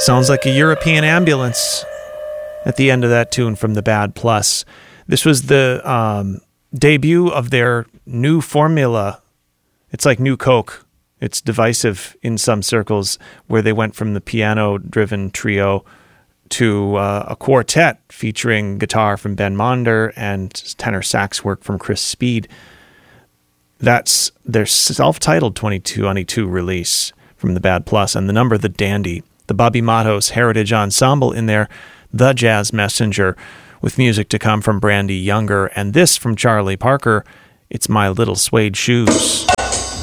Sounds like a European ambulance at the end of that tune from the Bad Plus. This was the debut of their new formula. It's like New Coke. It's divisive in some circles, where they went from the piano-driven trio to a quartet featuring guitar from Ben Monder and tenor sax work from Chris Speed. That's their self-titled 2022 release from the Bad Plus, and the number The Dandy. The Bobby Matos Heritage Ensemble in there, The Jazz Messenger, with music to come from Brandy Younger, and this from Charlie Parker, It's My Little Suede Shoes.